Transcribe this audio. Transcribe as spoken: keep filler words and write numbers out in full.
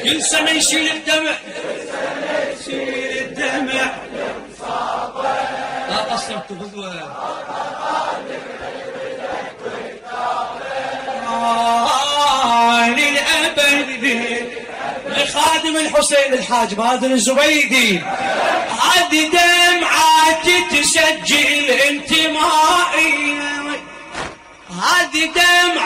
كل سنة يشيل الدمع يشيل الدمع لا قصرت غدوة للأبد لخادم الحسين الحاج مازن الزبيدي. هذه دمعات تسجل انتمائي، هذه دمعة